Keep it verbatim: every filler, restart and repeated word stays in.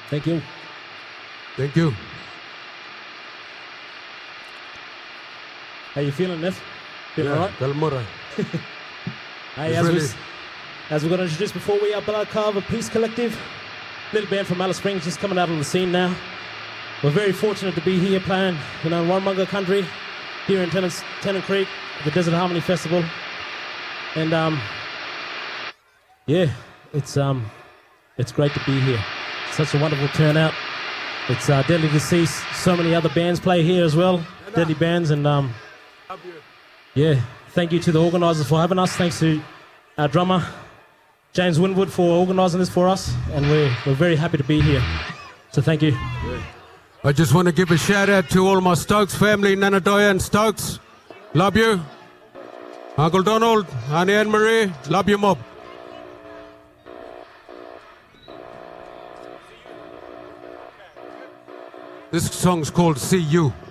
Thank you. Thank you. How you feeling, Neff? Feeling Yeah, all right? Kalmura. Hey, It's as, really- we, as we got introduced before, we are Blood Carver Peace Collective. Little band from Alice Springs just coming out on the scene now. We're very fortunate to be here playing, you know, in Warramunga country, here in Tennant, Tennant Creek, the Desert Harmony Festival. And um, yeah, it's um, it's great to be here. Such a wonderful turnout. It's uh, deadly to see s- so many other bands play here as well, deadly bands, and um, yeah, thank you to the organisers for having us. Thanks to our drummer, James Winwood, for organising this for us, and we're, we're very happy to be here. So thank you. I just want to give a shout out to all my Stokes family, Nanadoya and Stokes. Love you. Uncle Donald, Annie Anne Marie, love you, mob. This song's called See You.